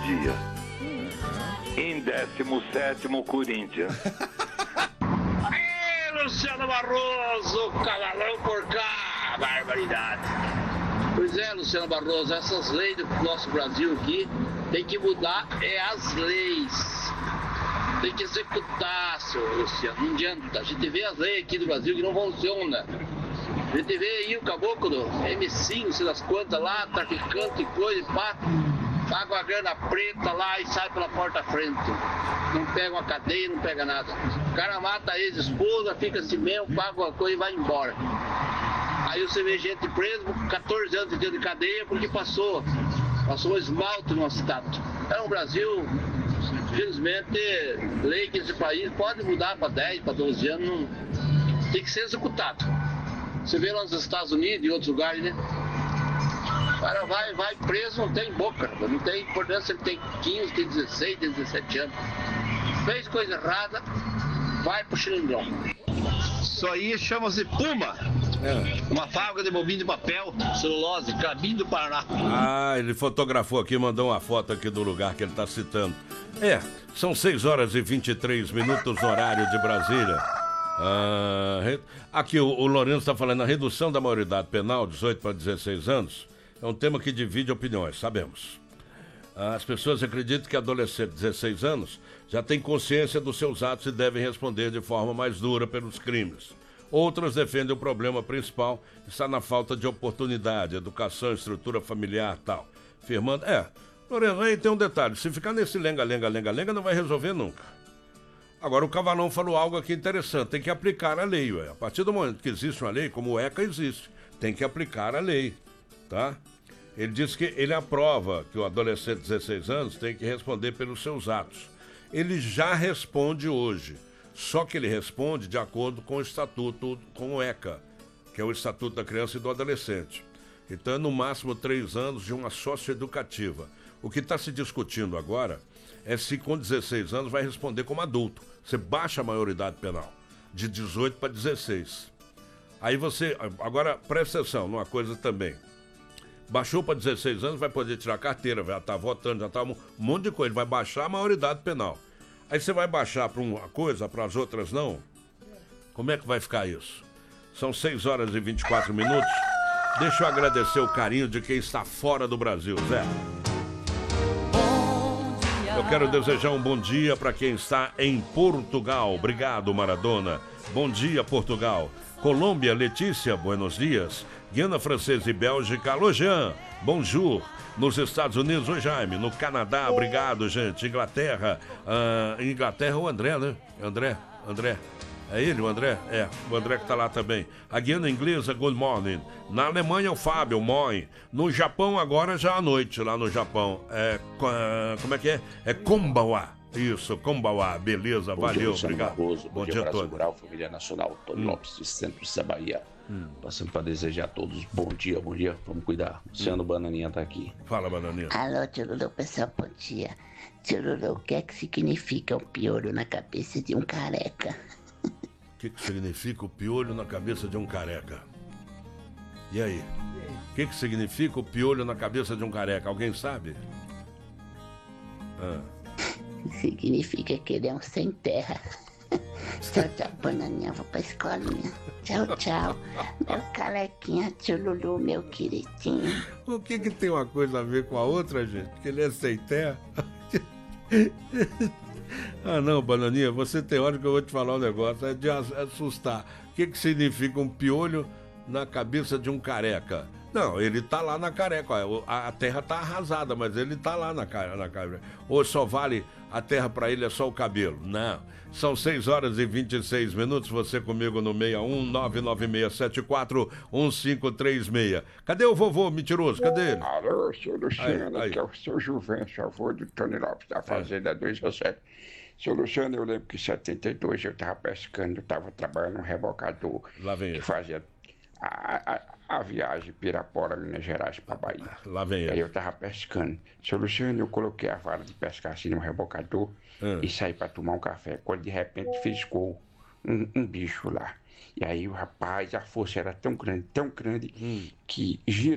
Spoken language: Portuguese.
dia. Em 17º, Corinthians. Luciano Barroso, cavalão por cá, barbaridade. Pois é, Luciano Barroso, essas leis do nosso Brasil aqui tem que mudar as leis. Tem que executar, senhor Luciano. Não adianta. A gente vê as leis aqui do Brasil que não funcionam. A gente vê aí o caboclo do MC, não sei das quantas lá, traficante e coisa, pá, paga a grana preta lá e sai pela porta à frente. Não pega uma cadeia, não pega nada. O cara mata a ex-esposa, fica assim mesmo, paga uma coisa e vai embora. Aí você vê gente presa com 14 anos de cadeia porque passou esmalte no assassinato. É um Brasil, infelizmente, lei que esse país pode mudar para 10, para 12 anos, não, tem que ser executado. Você vê lá nos Estados Unidos e outros lugares, né? O cara vai preso, não tem boca, não tem importância, ele tem 15, tem 16, tem 17 anos. Fez coisa errada, vai pro xilindrão. Isso aí chama-se Puma. Uma fábrica de bobinho de papel, celulose, Clabinho do Paraná. Ah, ele fotografou aqui, mandou uma foto aqui do lugar que ele está citando. São 6h23 no horário de Brasília. Aqui o Lourenço está falando, a redução da maioridade penal, 18 para 16 anos, é um tema que divide opiniões, sabemos. As pessoas acreditam que adolescente de 16 anos já tem consciência dos seus atos e devem responder de forma mais dura pelos crimes. Outras defendem o problema principal está na falta de oportunidade, educação, estrutura familiar e tal. Afirmando, Lourenço, aí tem um detalhe, se ficar nesse lenga-lenga não vai resolver nunca. Agora o Cavalão falou algo aqui interessante, tem que aplicar a lei, ué. A partir do momento que existe uma lei, como o ECA existe, tem que aplicar a lei, tá? Ele disse que ele aprova que o adolescente de 16 anos tem que responder pelos seus atos. Ele já responde hoje, só que ele responde de acordo com o estatuto, com o ECA, que é o Estatuto da Criança e do Adolescente. Então, no máximo 3 anos de uma socioeducativa. O que está se discutindo agora é se com 16 anos vai responder como adulto. Você baixa a maioridade penal, de 18 para 16. Aí você, agora presta atenção numa coisa também. Baixou para 16 anos, vai poder tirar carteira, já está votando, já está um monte de coisa. Ele vai baixar a maioridade penal. Aí você vai baixar para uma coisa, para as outras não? Como é que vai ficar isso? São 6h24. Deixa eu agradecer o carinho de quem está fora do Brasil, Zé. Eu quero desejar um bom dia para quem está em Portugal. Obrigado, Maradona. Bom dia, Portugal. Colômbia, Letícia, buenos dias. Guiana Francesa e Bélgica, alô, Jean, bonjour. Nos Estados Unidos, oi, Jaime. No Canadá, obrigado, gente. Inglaterra, o André, né? André. É ele, o André? O André que tá lá também. A Guiana Inglesa, good morning. Na Alemanha, o Fábio, moi. No Japão, agora já à noite, lá no Japão. Como é que é? É Kombawa. Isso, Kombawa, beleza, valeu, obrigado. Bom dia, Brasil Rural, Família Nacional, Tony Lopes, de Centro da Bahia. Passando para desejar a todos bom dia. Vamos cuidar. Luciano Bananinha tá aqui. Fala, Bananinha. Alô, tio Lulu, pessoal, bom dia. Tio Lulu, o que é que significa um piolho na cabeça de um careca? O que significa o piolho na cabeça de um careca? E aí? O que significa o piolho na cabeça de um careca? Alguém sabe? Significa que ele é um sem terra. Tchau, Bananinha, vou pra escolinha. Tchau. Meu carequinha, tio Lulu, meu queridinho. O que tem uma coisa a ver com a outra, gente? Que ele é sem terra? Não, Bananinha, você tem hora que eu vou te falar um negócio, é de assustar. O que significa um piolho na cabeça de um careca? Não, ele tá lá na careca, a terra tá arrasada, mas ele tá lá na careca. Ou só vale a terra pra ele, é só o cabelo? Não. São 6h26, você comigo no 61 996741536. Cadê o vovô mentiroso? Cadê ele? Alô, senhor Luciano, aqui é o seu Juvencio, avô do Tony Lopes, da Fazenda 207. Senhor Luciano, eu lembro que em 72 eu estava pescando, eu estava trabalhando no rebocador. Lá vem ele. Que fazia a viagem Pirapora, Minas Gerais, para Bahia. Lá vem ele. Aí eu estava pescando. Senhor Luciano, eu coloquei a vara de pescar assim no rebocador e saí para tomar um café. Quando de repente fiscou um bicho lá. E aí, rapaz, a força era tão grande, que girou.